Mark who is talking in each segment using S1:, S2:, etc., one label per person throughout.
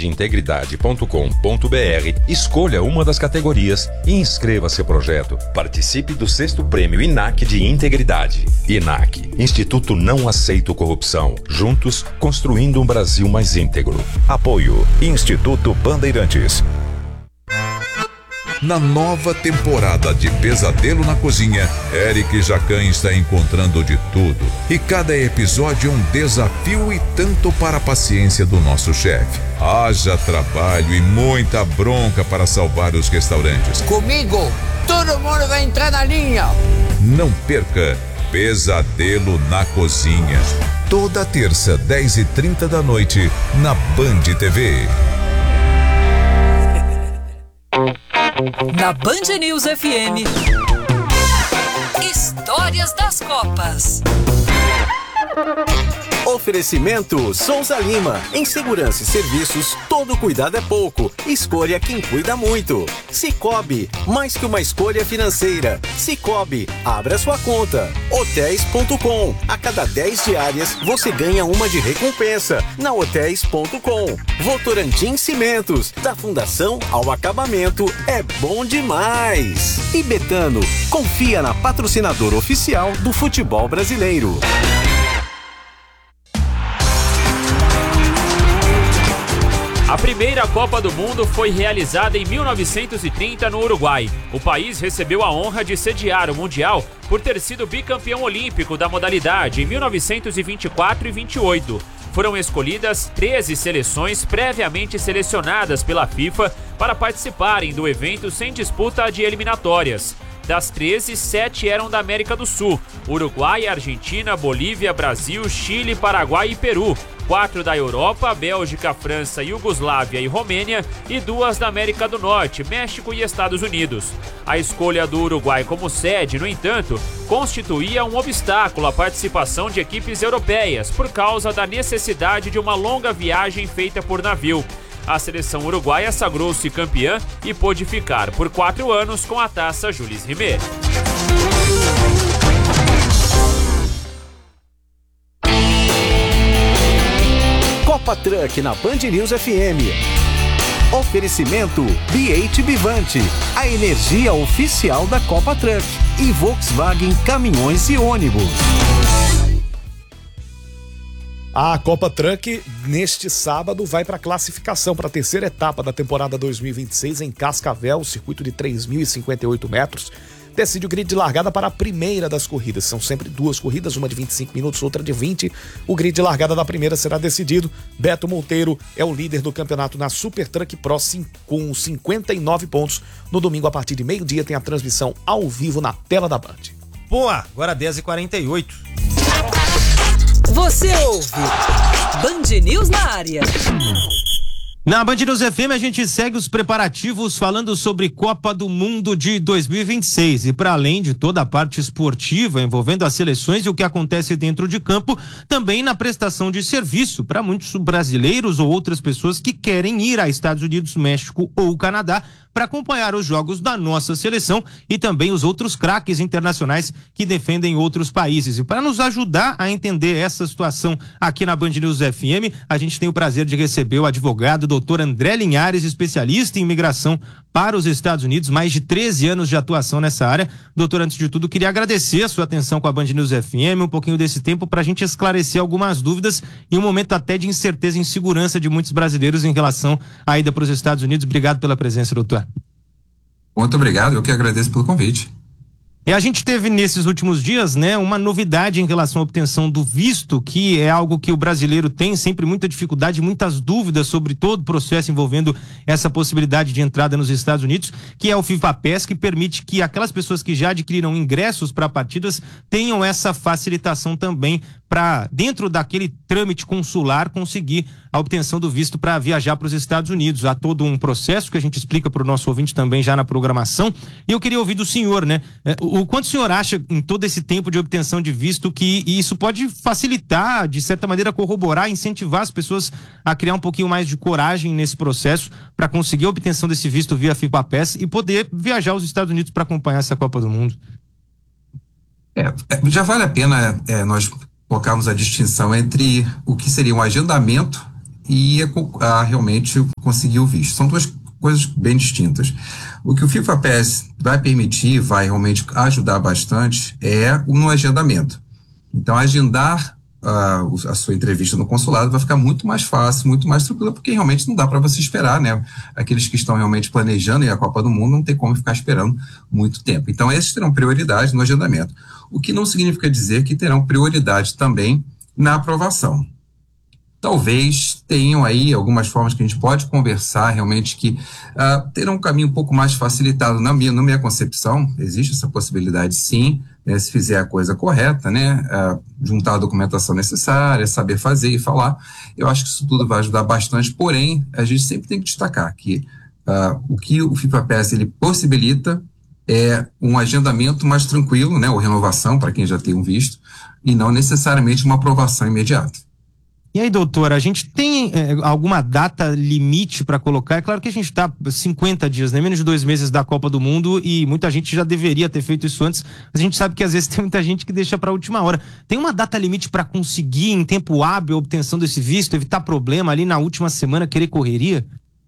S1: integridade.com.br, escolha uma das categorias e inscreva seu projeto. Participe do 6º Prêmio INAC de Integridade. INAC, Instituto Não Aceito Corrupção. Juntos, construindo um Brasil mais íntegro.
S2: Apoio Instituto Bandeirantes.
S3: Na nova temporada de Pesadelo na Cozinha, Eric Jacan está encontrando de tudo. E cada episódio é um desafio e tanto para a paciência do nosso chefe. Haja trabalho e muita bronca para salvar os restaurantes.
S4: Comigo, todo mundo vai entrar na linha.
S3: Não perca Pesadelo na Cozinha. Toda terça, 10h30 da noite, na Band TV.
S5: Na Band News FM, Histórias das Copas.
S6: Oferecimento Souza Lima. Em segurança e serviços, todo cuidado é pouco. Escolha quem cuida muito. Sicoob, mais que uma escolha financeira. Sicoob, abra sua conta. Hotéis.com. A cada 10 diárias, você ganha uma de recompensa. Na Hotéis.com. Votorantim Cimentos. Da fundação ao acabamento, é bom demais. E Betano, confia na patrocinadora oficial do futebol brasileiro.
S7: A primeira Copa do Mundo foi realizada em 1930 no Uruguai. O país recebeu a honra de sediar o Mundial por ter sido bicampeão olímpico da modalidade em 1924 e 28. Foram escolhidas 13 seleções previamente selecionadas pela FIFA para participarem do evento sem disputa de eliminatórias. Das 13, 7 eram da América do Sul: Uruguai, Argentina, Bolívia, Brasil, Chile, Paraguai e Peru. 4 da Europa: Bélgica, França, Iugoslávia e Romênia, e 2 da América do Norte, México e Estados Unidos. A escolha do Uruguai como sede, no entanto, constituía um obstáculo à participação de equipes europeias por causa da necessidade de uma longa viagem feita por navio. A seleção uruguaia sagrou-se campeã e pôde ficar por 4 anos com a taça Jules Rimet.
S6: Copa Truck na Band News FM. Oferecimento BH Bivante, a energia oficial da Copa Truck, e Volkswagen Caminhões e Ônibus.
S8: A Copa Truck, neste sábado, vai para a classificação para a terceira etapa da temporada 2026 em Cascavel, circuito de 3.058 metros. Decide o grid de largada para a primeira das corridas. São sempre 2 corridas, uma de 25 minutos, outra de 20. O grid de largada da primeira será decidido. Beto Monteiro é o líder do campeonato na Super Truck Pro com 59 pontos. No domingo, a partir de meio-dia, tem a transmissão ao vivo na tela da Band.
S9: Boa, agora 10h48.
S5: Você ouve Band News na área.
S9: Na Band News FM a gente segue os preparativos falando sobre Copa do Mundo de 2026 e para além de toda a parte esportiva envolvendo as seleções e o que acontece dentro de campo, também na prestação de serviço para muitos brasileiros ou outras pessoas que querem ir a Estados Unidos, México ou Canadá para acompanhar os jogos da nossa seleção e também os outros craques internacionais que defendem outros países. E para nos ajudar a entender essa situação aqui na Band News FM, a gente tem o prazer de receber o advogado Dr. André Linhares, especialista em imigração para os Estados Unidos, mais de 13 anos de atuação nessa área. Doutor, antes de tudo, queria agradecer a sua atenção com a Band News FM, um pouquinho desse tempo para a gente esclarecer algumas dúvidas e um momento até de incerteza e insegurança de muitos brasileiros em relação à ida para os Estados Unidos. Obrigado pela presença, doutor.
S10: Muito obrigado, eu que agradeço pelo convite.
S9: E a gente teve nesses últimos dias, né, uma novidade em relação à obtenção do visto, que é algo que o brasileiro tem sempre muita dificuldade, muitas dúvidas sobre todo o processo envolvendo essa possibilidade de entrada nos Estados Unidos, que é o FIFA-PES, que permite que aquelas pessoas que já adquiriram ingressos para partidas tenham essa facilitação também para, dentro daquele trâmite consular, conseguir a obtenção do visto para viajar para os Estados Unidos. Há todo um processo que a gente explica para o nosso ouvinte também já na programação. E eu queria ouvir do senhor, né? O quanto o senhor acha, em todo esse tempo de obtenção de visto, que isso pode facilitar, de certa maneira, corroborar, incentivar as pessoas a criar um pouquinho mais de coragem nesse processo para conseguir a obtenção desse visto via FIFA-PES e poder viajar aos Estados Unidos para acompanhar essa Copa do Mundo?
S10: Já vale a pena nós colocarmos a distinção entre o que seria um agendamento e a realmente conseguir o visto. São duas coisas bem distintas. O que o FIFA Pass vai permitir, vai realmente ajudar bastante, é no agendamento. Então, agendar a sua entrevista no consulado vai ficar muito mais fácil, muito mais tranquilo, porque realmente não dá para você esperar, né? Aqueles que estão realmente planejando ir à Copa do Mundo não tem como ficar esperando muito tempo. Então, esses terão prioridade no agendamento. O que não significa dizer que terão prioridade também na aprovação. Talvez tenham aí algumas formas que a gente pode conversar realmente que terão um caminho um pouco mais facilitado. Na minha concepção, existe essa possibilidade sim, né, se fizer a coisa correta, né, juntar a documentação necessária, saber fazer e falar. Eu acho que isso tudo vai ajudar bastante, porém, a gente sempre tem que destacar que o que o FIFA Pass ele possibilita é um agendamento mais tranquilo, né, ou renovação para quem já tem um visto, e não necessariamente uma aprovação imediata.
S9: E aí, doutora, a gente tem alguma data limite para colocar? É claro que a gente está 50 dias, né? Menos de 2 meses da Copa do Mundo, e muita gente já deveria ter feito isso antes, mas a gente sabe que às vezes tem muita gente que deixa para a última hora. Tem uma data limite para conseguir, em tempo hábil, a obtenção desse visto, evitar problema ali na última semana, querer correria?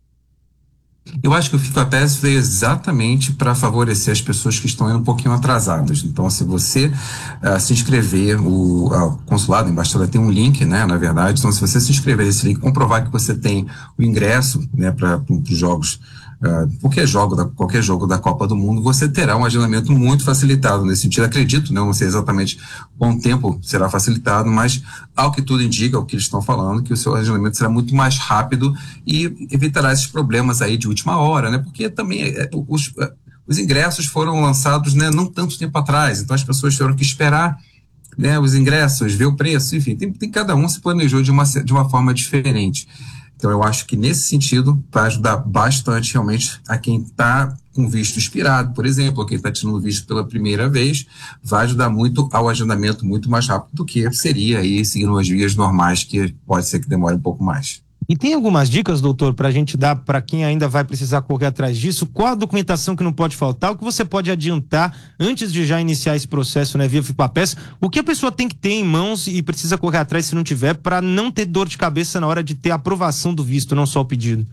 S10: Eu acho que o FIFA Pass veio exatamente para favorecer as pessoas que estão indo um pouquinho atrasadas. Então, se você se inscrever, o consulado, a embaixada tem um link, né, na verdade. Então, se você se inscrever nesse link, comprovar que você tem o ingresso, né, para os jogos, qualquer jogo da Copa do Mundo, você terá um agendamento muito facilitado nesse sentido. Acredito, não sei exatamente quanto tempo será facilitado, mas ao que tudo indica, o que eles estão falando, que o seu agendamento será muito mais rápido e evitará esses problemas aí de última hora, né? Porque também os ingressos foram lançados, né, não tanto tempo atrás, então as pessoas tiveram que esperar, né, os ingressos, ver o preço, enfim, tem cada um se planejou de uma forma diferente. Então, eu acho que nesse sentido vai ajudar bastante realmente a quem está com visto expirado, por exemplo, ou quem está tirando visto pela primeira vez, vai ajudar muito ao agendamento muito mais rápido do que seria aí seguindo as vias normais, que pode ser que demore um pouco mais.
S9: E tem algumas dicas, doutor, para a gente dar para quem ainda vai precisar correr atrás disso? Qual a documentação que não pode faltar? O que você pode adiantar antes de já iniciar esse processo, né, via FIFA Pass? O que a pessoa tem que ter em mãos e precisa correr atrás se não tiver, para não ter dor de cabeça na hora de ter a aprovação do visto, não só o pedido?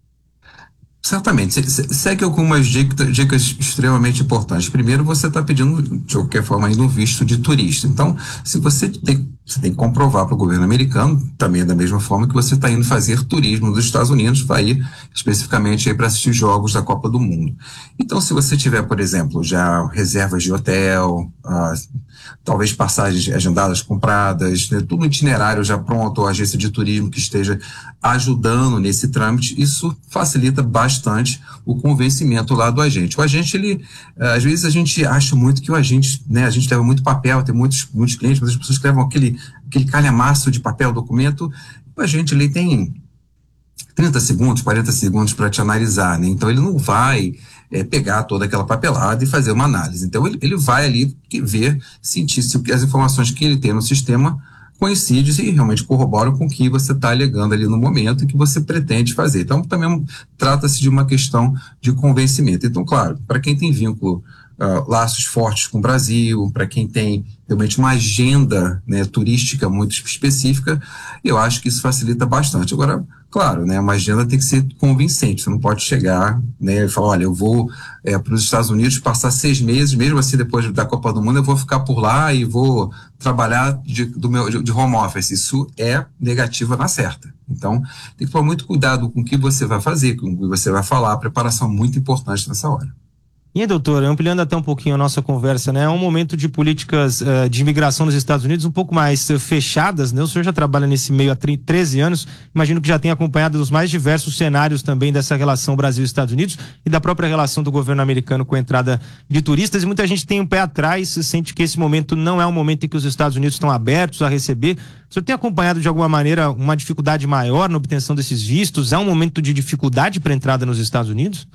S10: Certamente. Segue algumas dicas extremamente importantes. Primeiro, você está pedindo, de qualquer forma, ainda um visto de turista. Então, se você tem que comprovar para o governo americano, também da mesma forma que você está indo fazer turismo nos Estados Unidos, vai ir especificamente para assistir jogos da Copa do Mundo. Então, se você tiver, por exemplo, já reservas de hotel, talvez passagens agendadas, compradas, né, tudo itinerário já pronto, ou agência de turismo que esteja ajudando nesse trâmite, isso facilita bastante o convencimento lá do agente. O agente, ele, às vezes a gente acha muito que o agente, né, a gente leva muito papel, tem muitos clientes, muitas pessoas que levam aquele calhamaço de papel, documento, o agente, ele tem 30 segundos, 40 segundos para te analisar, né? Então ele não vai pegar toda aquela papelada e fazer uma análise. Então ele vai ali ver, sentir se as informações que ele tem no sistema coincidem e realmente corroboram com o que você está alegando ali no momento e que você pretende fazer. Então também trata-se de uma questão de convencimento. Então, claro, para quem tem vínculo, laços fortes com o Brasil, para quem tem realmente uma agenda, né, turística muito específica, eu acho que isso facilita bastante. Agora, claro, né, uma agenda tem que ser convincente, você não pode chegar, né, e falar, olha, eu vou para os Estados Unidos passar 6 meses, mesmo assim depois da Copa do Mundo eu vou ficar por lá e vou trabalhar de home office. Isso é negativa na certa. Então, tem que tomar muito cuidado com o que você vai fazer, com o que você vai falar, a preparação é muito importante nessa hora.
S9: E aí, doutor, ampliando até um pouquinho a nossa conversa, né? É um momento de políticas de imigração nos Estados Unidos um pouco mais fechadas, né? O senhor já trabalha nesse meio há 13 anos, imagino que já tenha acompanhado os mais diversos cenários também dessa relação Brasil-Estados Unidos e da própria relação do governo americano com a entrada de turistas, e muita gente tem um pé atrás, sente que esse momento não é um momento em que os Estados Unidos estão abertos a receber. O senhor tem acompanhado de alguma maneira uma dificuldade maior na obtenção desses vistos? É um momento de dificuldade para a entrada nos Estados Unidos?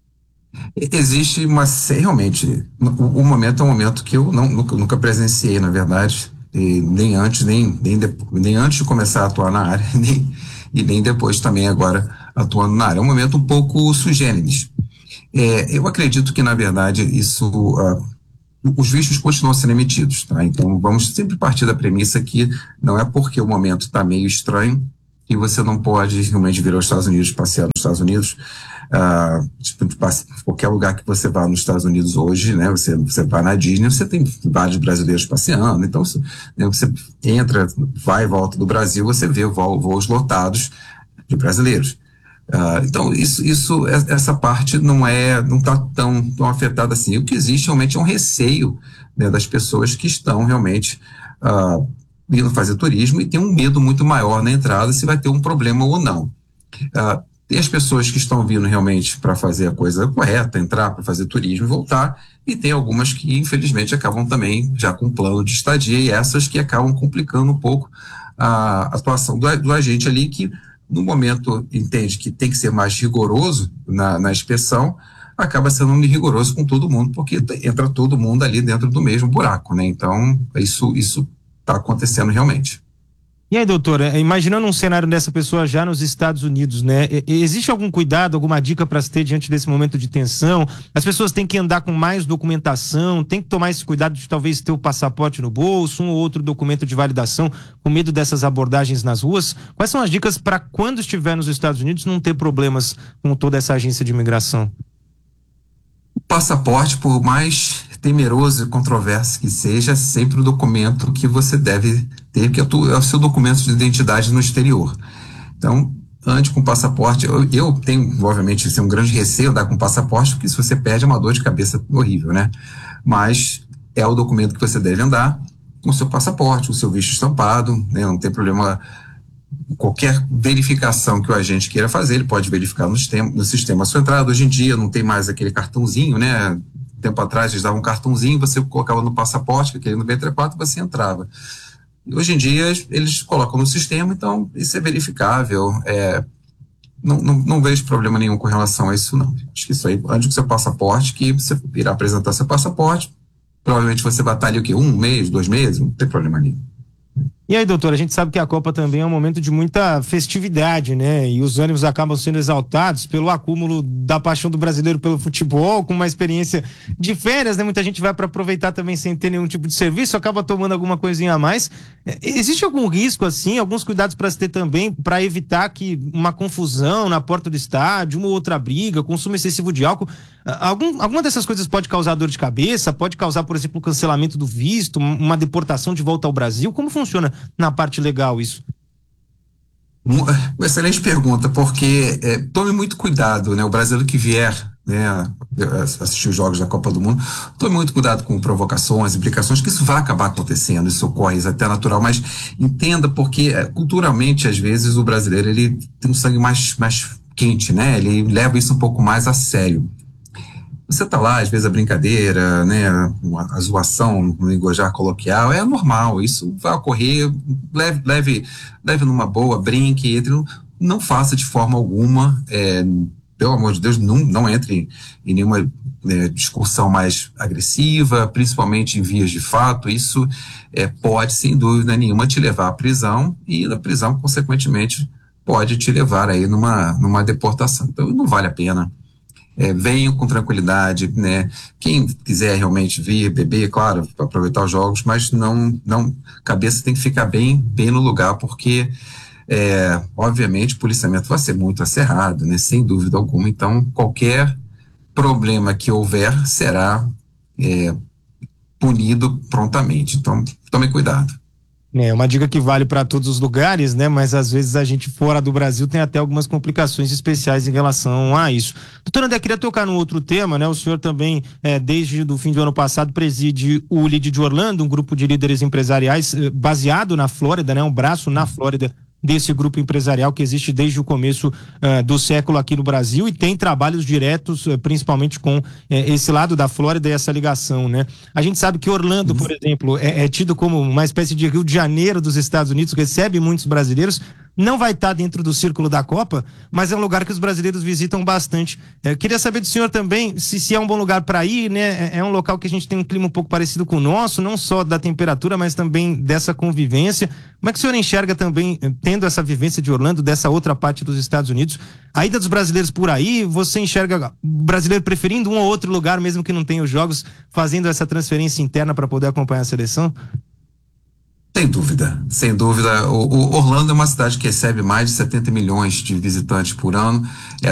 S10: Existe realmente, o momento é um momento que eu nunca presenciei, na verdade, nem antes de começar a atuar na área, nem depois também agora atuando na área. É um momento um pouco sui generis. Eu acredito que, na verdade, os vistos continuam sendo emitidos, tá? Então vamos sempre partir da premissa que não é porque o momento está meio estranho que você não pode realmente vir aos Estados Unidos, passear nos Estados Unidos. Qualquer lugar que você vá nos Estados Unidos hoje, né, você vai na Disney, você tem vários brasileiros passeando, então você entra, vai e volta do Brasil, você vê voos lotados de brasileiros. Então essa parte não está tão afetada assim. O que existe realmente é um receio, né, das pessoas que estão realmente indo fazer turismo e tem um medo muito maior na entrada se vai ter um problema ou não. Tem as pessoas que estão vindo realmente para fazer a coisa correta, entrar para fazer turismo e voltar, e tem algumas que infelizmente acabam também já com plano de estadia, e essas que acabam complicando um pouco a atuação do agente ali, que no momento entende que tem que ser mais rigoroso na inspeção, acaba sendo rigoroso com todo mundo, porque entra todo mundo ali dentro do mesmo buraco, né? Então isso está acontecendo realmente.
S9: E aí, doutora, imaginando um cenário dessa pessoa já nos Estados Unidos, né? Existe algum cuidado, alguma dica para se ter diante desse momento de tensão? As pessoas têm que andar com mais documentação, tem que tomar esse cuidado de talvez ter o passaporte no bolso, um ou outro documento de validação, com medo dessas abordagens nas ruas? Quais são as dicas para quando estiver nos Estados Unidos não ter problemas com toda essa agência de imigração?
S10: O passaporte, por mais temeroso e controverso que seja, é sempre o documento que você deve ter, que é o seu documento de identidade no exterior. Então, ande com passaporte. Eu tenho, obviamente, um grande receio de andar com passaporte, porque se você perde é uma dor de cabeça horrível, né? Mas é o documento que você deve andar com o seu passaporte, o seu visto estampado, né? Não tem problema. Qualquer verificação que o agente queira fazer, ele pode verificar no sistema a sua entrada. Hoje em dia não tem mais aquele cartãozinho, né? Tempo atrás eles davam um cartãozinho, você colocava no passaporte, aquele no B34, você entrava. E hoje em dia eles colocam no sistema, então isso é verificável. Não vejo problema nenhum com relação a isso, não. Acho que isso aí, ande com seu passaporte, que você irá apresentar seu passaporte, provavelmente você vai estar ali o quê? 1 mês, 2 meses, não tem problema nenhum.
S9: E aí, doutora, a gente sabe que a Copa também é um momento de muita festividade, né? E os ânimos acabam sendo exaltados pelo acúmulo da paixão do brasileiro pelo futebol, com uma experiência de férias, né? Muita gente vai para aproveitar também sem ter nenhum tipo de serviço, acaba tomando alguma coisinha a mais. Existe algum risco, assim, alguns cuidados para se ter também, para evitar que uma confusão na porta do estádio, uma ou outra briga, consumo excessivo de álcool, alguma dessas coisas pode causar dor de cabeça, pode causar, por exemplo, o cancelamento do visto, uma deportação de volta ao Brasil? Como funciona na parte legal isso?
S10: Excelente pergunta, porque tome muito cuidado, né? O brasileiro que vier, né, assistir os jogos da Copa do Mundo, tome muito cuidado com provocações, implicações, que isso vai acabar acontecendo, isso ocorre, isso é até natural, mas entenda porque culturalmente, às vezes, o brasileiro ele tem um sangue mais quente, né? Ele leva isso um pouco mais a sério. Você tá lá, às vezes a brincadeira, né, a zoação no linguajar coloquial é normal, isso vai ocorrer, leve numa boa, brinque, não faça de forma alguma, pelo amor de Deus, não entre em nenhuma discussão mais agressiva, principalmente em vias de fato. Isso pode, sem dúvida nenhuma, te levar à prisão, e a prisão, consequentemente, pode te levar aí numa deportação. Então, não vale a pena. Venham com tranquilidade, né? Quem quiser realmente vir, beber, claro, para aproveitar os jogos, mas cabeça tem que ficar bem no lugar, porque obviamente o policiamento vai ser muito acerrado, né? Sem dúvida alguma. Então, qualquer problema que houver será punido prontamente. Então, tome cuidado.
S9: É uma dica que vale para todos os lugares, né? Mas às vezes a gente fora do Brasil tem até algumas complicações especiais em relação a isso. Doutor André, queria tocar num outro tema, né? O senhor também, desde o fim do ano passado, preside o LID de Orlando, um grupo de líderes empresariais baseado na Flórida, né? Um braço na Flórida desse grupo empresarial que existe desde o começo do século aqui no Brasil, e tem trabalhos diretos, principalmente com esse lado da Flórida e essa ligação, né? A gente sabe que Orlando, por exemplo, é tido como uma espécie de Rio de Janeiro dos Estados Unidos, recebe muitos brasileiros. Não vai estar dentro do círculo da Copa, mas é um lugar que os brasileiros visitam bastante. Queria saber do senhor também se é um bom lugar para ir, né? É um local que a gente tem um clima um pouco parecido com o nosso, não só da temperatura, mas também dessa convivência. Como é que o senhor enxerga também, tendo essa vivência de Orlando, dessa outra parte dos Estados Unidos, a ida dos brasileiros por aí? Você enxerga o brasileiro preferindo um ou outro lugar, mesmo que não tenha os jogos, fazendo essa transferência interna para poder acompanhar a seleção?
S10: Sem dúvida, sem dúvida. O Orlando é uma cidade que recebe mais de 70 milhões de visitantes por ano.